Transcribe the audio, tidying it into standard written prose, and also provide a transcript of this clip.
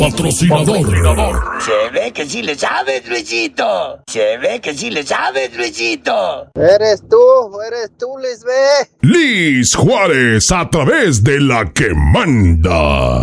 patrocinador. Se ve que sí le sabes, Luisito. Se ve que sí le sabes, Luisito. Eres tú, Lisbeth. Liz Juárez a través de La Que Manda.